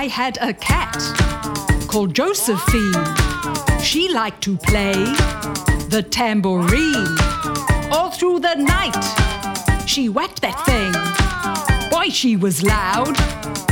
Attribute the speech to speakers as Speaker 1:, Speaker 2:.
Speaker 1: I had a cat called Josephine. She liked to play the tambourine. All through the night, she whacked that thing. Boy, she was loud.